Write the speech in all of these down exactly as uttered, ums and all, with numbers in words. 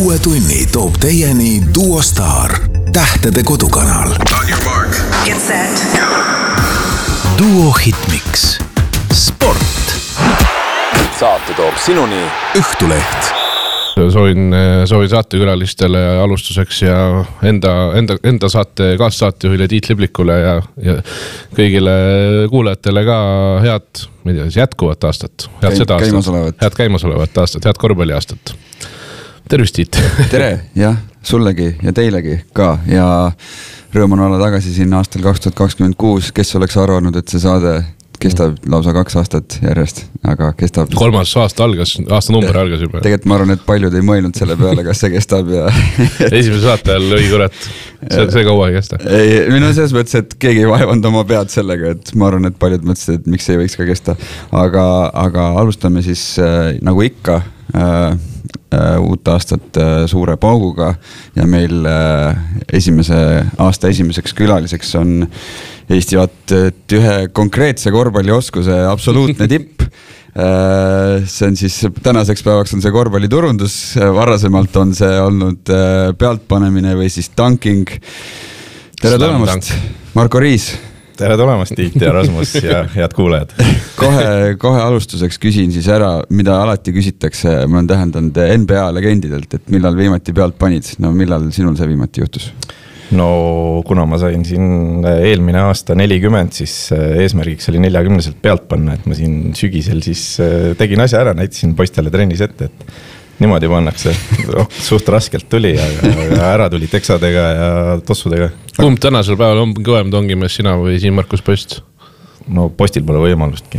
uue tunni toob teieni Duo Star, tähtede kodukanal. Get set. Duo Hitmix. Sport. Saate toob sinuni Õhtuleht. Soovin, soovin saatekülalistele alustuseks ja enda, enda, enda saate kaassaatejuhile Tiit Liblikule ja, ja kõigile kuulajatele ka head, ma ei tea, jätkuvat aastat. Head seda aastat. Head käimasolevat aastat, head korvpalli aastat. Tervist, Tiit. Tere, jah, sullegi ja teilegi ka. Ja rõõm on olla tagasi siin aastal kaks tuhat kakskümmend kuus, kes oleks arvanud, et see saade kestab lausa kaks aastat järjest, aga kestab. Kolmas aasta algas, aasta number algas juba. Tegelikult ma arvan, et paljud ei mõelnud selle peale, kas see kestab ja... Esimese saate all õi kurat, see, see kaua ei kesta. Ei, minu selles mõttes, et keegi ei vaevanud oma pead sellega, et ma arvan, et paljud mõtlesid, et miks ei võiks ka kesta. Aga, aga alustame siis äh, nagu ikka äh, äh, uut aastat äh, suure pauguga ja meil äh, esimese aasta esimeseks külaliseks on Eesti vaat, et ühe konkreetse korvpallioskuse absoluutne tipp. See on siis, tänaseks päevaks on see korvpalliturundus, varasemalt on see olnud pealtpanemine või siis tanking. Tere tulemast, Marko Riis. Tere tulemast, Tiit ja Rasmus ja head kuulajad. Kohe, kohe alustuseks küsin siis ära, mida alati küsitakse, ma olen tähendanud N B A legendidelt, et millal viimati pealt panid, no millal sinul see viimati juhtus? No kuna ma sain siin eelmine aasta nelikümmend, siis eesmärgiks oli neljakümneselt pealt panna, et ma siin sügisel siis tegin asja ära, näitasin poistele trennis ette, et niimoodi pannakse. Suht raskelt tuli, aga ära tuli teksadega ja tossudega. Kumb tänasel päeval on kõvem tongimees, sina või siin Markus Post? No postil pole võimalustki.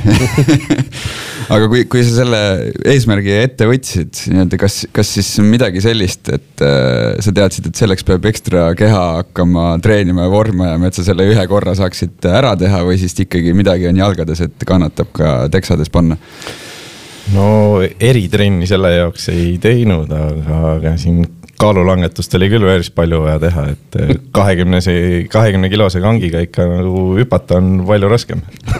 Aga kui, kui sa selle eesmärgi ette võtsid, kas, kas siis midagi sellist, et äh, sa teadsid, et selleks peab ekstra keha hakkama treenima ja vorma ja et sa selle ühe korra saaksid ära teha või siis ikkagi midagi on jalgades, et kannatab ka teksades panna? No eritrenni selle jaoks ei teinud, aga, aga siin kaalulangetust oli küll päris palju vaja teha, et kahekümne kilose kangiga ikka nagu hüpata on palju raskem.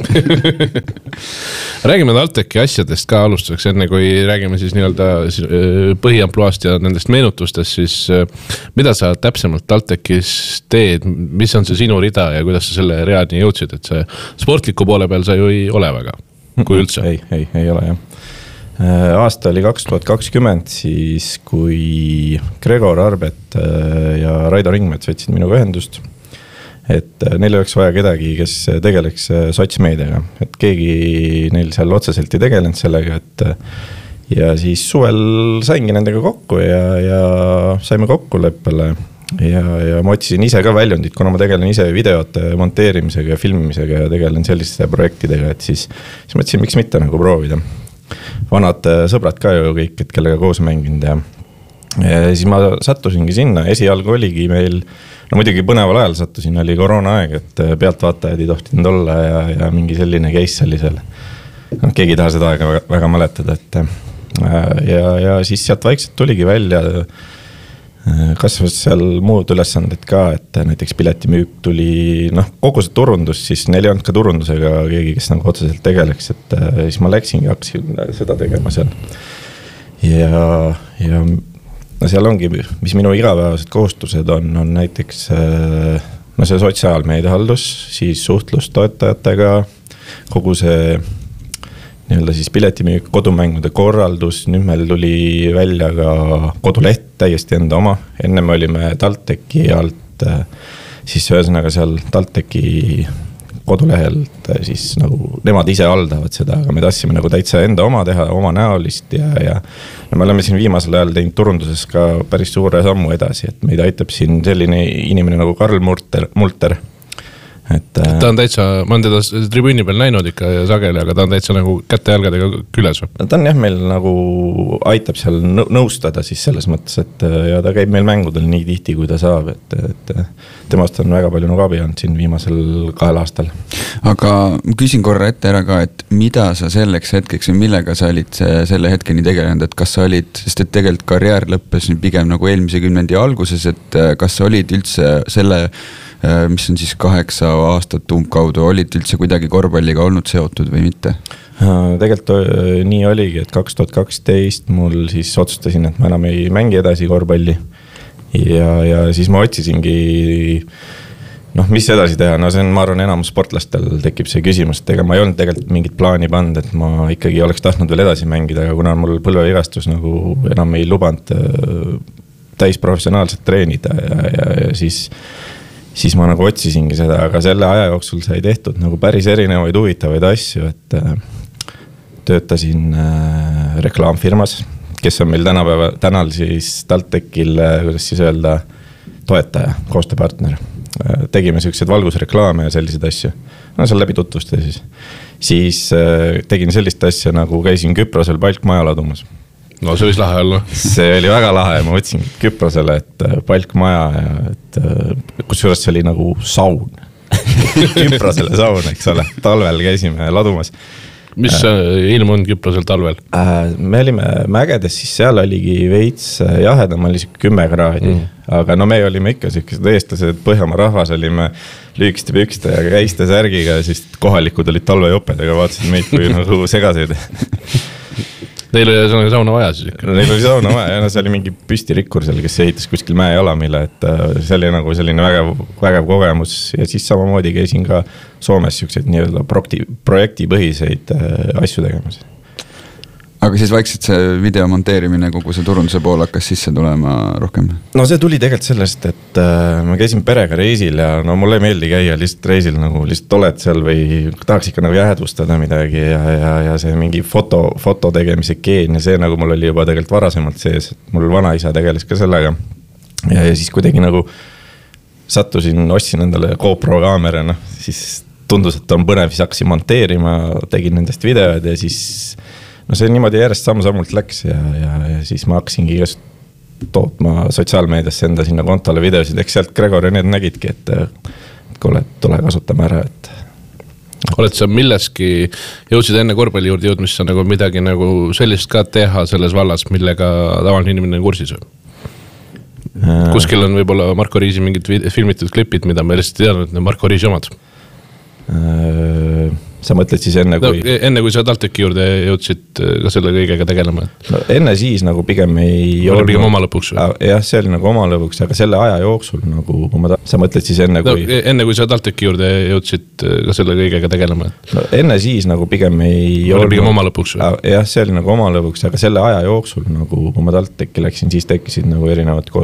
Räägime TalTechi asjadest ka alustuseks, enne kui räägime siis nii-öelda põhiampluast ja nendest meenutustest, siis mida sa täpsemalt TalTechis teed, mis on see sinu rida ja kuidas sa selle reani jõudsid, et see sportliku poole peal sa ju ei ole väga, kui üldse? Ei, ei, ei ole jah. Aasta oli kaks tuhat kakskümmend, siis kui Gregor Arbet ja Raido Ringmets võtsid minuga ühendust, et neil oleks vaja kedagi, kes tegeleks sotsmeediaga, et keegi neil seal otseselt ei tegelenud sellega, et ja siis suvel saingi nendega kokku ja, ja saime kokkuleppele ja, ja ma otsisin ise ka väljundit, kuna ma tegelen ise videote monteerimisega ja filmimisega ja tegelen selliste projektidega, et siis, siis mõtlesin, miks mitte nagu proovida. Vanad sõbrad ka ju kõik, et kellega koos mänginud ja, ja siis ma sattusingi sinna, esialgu oligi meil, no muidugi põneval ajal sattusin, oli koroona aeg, et pealtvaatajad ei tohtinud olla ja, ja mingi selline case oli seal. No, keegi ei taha seda aega väga, väga mäletada, et ja, ja siis sealt vaikselt tuligi välja, kasvas seal muud ülesanded ka, et näiteks piletimüük tuli, noh, kogu see turundus, siis neil ei olnud ka turundusega keegi, kes nagu otseselt tegeleks, et siis ma läksingi, hakkasin seda tegema seal. Ja, ja no seal ongi, mis minu igapäevased kohustused on, on näiteks no see sotsiaalmeedia haldus, siis suhtlus toetajatega, kogu see nii-öelda siis piletimüük, kodumängude korraldus, nüüd meil tuli välja ka koduleht täiesti enda oma, enne me olime TalTechi alt, siis ühesõnaga seal TalTechi kodulehelt, siis nagu nemad ise haldavad seda, aga me tahtsime nagu täitsa enda oma teha, oma näolist ja, ja no me oleme siin viimasel ajal teinud turunduses ka päris suure sammu edasi, et meid aitab siin selline inimene nagu Karl Multer, Multer. Et, ta on täitsa, ma on teda tribüüni peal näinud ikka ja sageli, aga ta on täitsa nagu kätte jalgadega küles. Ta on jah, meil nagu aitab seal nõustada siis selles mõttes, et ja ta käib meil mängudel nii tihti, kui ta saab, et, et temast on väga palju nagu abi olnud siin viimasel kahel aastal. Aga küsin korra ette ära ka, et mida sa selleks hetkeks või millega sa olid selle hetkeni tegelenud, et kas sa olid, sest et tegelikult karjäär lõppes pigem nagu eelmise kümnendi alguses, et kas sa olid üldse selle mis on siis kaheksa aastat umbkaudu, olid üldse kuidagi korvpalliga olnud seotud või mitte? Tegelikult nii oligi, et kaks tuhat kaksteist mul siis otsustasin, et ma enam ei mängi edasi korvpalli. Ja, ja siis ma otsisingi, noh, mis edasi teha, no see on, ma arvan, enamus sportlastel tekib see küsimus, et ega ma ei olnud tegelikult mingit plaani pand, et ma ikkagi oleks tahtnud veel edasi mängida, aga kuna mul põlvevigastus nagu enam ei lubanud täis professionaalselt treenida ja, ja, ja siis siis ma nagu otsisingi seda, aga selle aja jooksul sai tehtud nagu päris erinevaid huvitavaid asju, et töötasin reklaamfirmas, kes on meil tänapäeva, tänal siis TalTechil, kuidas siis öelda, toetaja, koostööpartner. Tegime sellised valgusreklaame ja selliseid asju. No seal läbi tutvuste siis. Siis tegin sellist asja, nagu käisin Küprosel Palkmaja ladumas. No see võis lahe olla. See oli väga lahe, ma võtsin Küprosele, et Palkmaja ja et kusjuures see oli nagu saun. Küprosele saun, eks ole, talvel käisime ladumas. Mis ilm on Küprosel talvel? Me olime mägedes, siis seal oligi veits jahedam, oli kümme kraadi, mm. aga no me olime ikka sellised eestlased, Põhjamaa rahvas olime lüükste pükste ja käiste särgiga, siis kohalikud olid talvejopedega, vaatasid meid kui nagu segaseid. Neil oli sauna vaja siis ikka. Neil oli sauna vaja ja no see oli mingi püstirikkur seal, kes ehitas kuskil mäe jalamile, et see oli nagu selline vägev, vägev kogemus ja siis samamoodi käisin ka Soomes siukseid nii-öelda projektipõhiseid asju tegemas. Aga siis vaikselt see video monteerimine, kogu see turunduse pool hakkas sisse tulema rohkem? No see tuli tegelikult sellest, et ma käisin perega reisil ja no mulle ei meeldi käia lihtsalt reisil, nagu lihtsalt oled seal või tahaks ikka nagu jäädvustada midagi ja, ja, ja see mingi foto, foto tegemise geen ja see nagu mul oli juba tegelikult varasemalt sees, et mul vanaisa tegeles ka sellega. Ja, ja siis kuidagi nagu sattusin, ostsin endale GoPro kaamera, no, siis tundus, et on põnev, siis hakkasin monteerima, tegin nendest videod ja siis no see niimoodi järjest samm-sammult läks ja, ja, ja siis ma hakkasingi just tootma sotsiaalmeediasse enda sinna kontole videosid, eks sealt Gregor ja need nägidki, et kuule, tule kasutame ära, et oled sa milleski, jõudsid enne korvpalli juurde jõud, mis on nagu midagi nagu sellist ka teha selles vallas, millega tavaline inimene kursis või? Kuskil on võib-olla Marko Riisi mingid filmitud klipid, mida me lihtsalt teadnud, et need Marko Riisi omad. Sa mõtled siis enne kui... No, enne kui sa TalTechi juurde jõudsid ka selle kõigega tegelema? No, enne siis nagu pigem ei... Oli pigem oma lõpuks? Jah, see oli nagu oma lõpuks, aga selle aja jooksul nagu, kui ma ta... sa mõtled siis enne kui... No, enne kui sa TalTechi juurde jõudsid ka selle kõigega tegelema? No, enne siis nagu pigem ei... Oli pigem oma lõpuks? Jah, see oli nagu oma lõpuks, aga selle aja jooksul nagu, kui ma TalTechi läksin, siis tekkisid nagu erinevad